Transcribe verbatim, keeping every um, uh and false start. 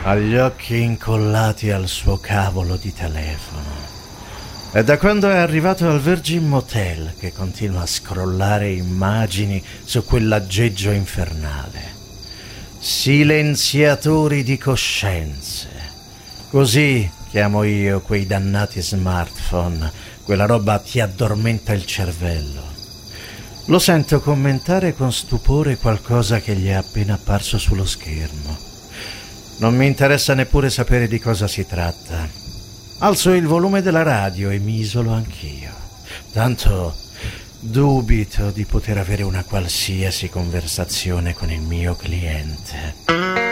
Ha gli occhi incollati al suo cavolo di telefono. È da quando è arrivato al Virgin Motel che continua a scrollare immagini su quell'aggeggio infernale. Silenziatori di coscienze. Così chiamo io quei dannati smartphone. Quella roba ti addormenta il cervello. Lo sento commentare con stupore qualcosa che gli è appena apparso sullo schermo. Non mi interessa neppure sapere di cosa si tratta. Alzo il volume della radio e mi isolo anch'io. Tanto dubito di poter avere una qualsiasi conversazione con il mio cliente.